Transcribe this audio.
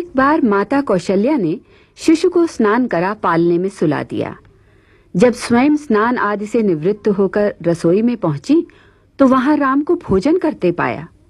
एक बार माता कौशल्या ने शिशु को स्नान करा पालने में सुला दिया। जब स्वयं स्नान आदि से निवृत्त होकर रसोई में पहुंची तो वहां राम को भोजन करते पाया।